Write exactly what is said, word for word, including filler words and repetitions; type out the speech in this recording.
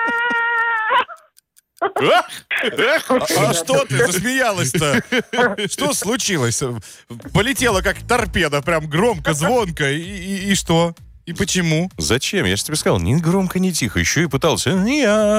А а что ты засмеялась-то? Что случилось? Полетела как торпеда, прям громко, звонко. И, и- и что? И почему? Зачем? Я же тебе сказал, ни громко, ни тихо. Еще и пытался. Я